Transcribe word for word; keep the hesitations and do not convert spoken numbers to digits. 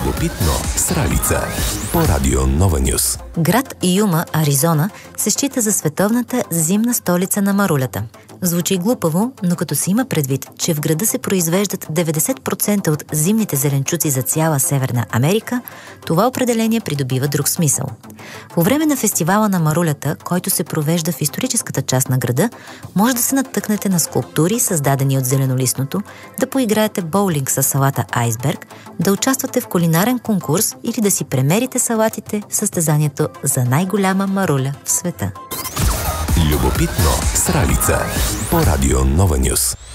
Любопитно с Ралица по Радио Нова Нюс. Град Юма, Аризона, се счита за световната зимна столица на марулята. Звучи глупаво, но като се има предвид, че в града се произвеждат деветдесет процента от зимните зеленчуци за цяла Северна Америка, това определение придобива друг смисъл. По време на фестивала на марулята, който се провежда в историческата част на града, може да се натъкнете на скулптури, създадени от зеленолистното, да поиграете боулинг с салата айсберг, да участвате в кулинарен конкурс или да си премерите салатите в състезанието за най-голяма маруля в света. Любопитно с Ралица по Радио Нова Нюс.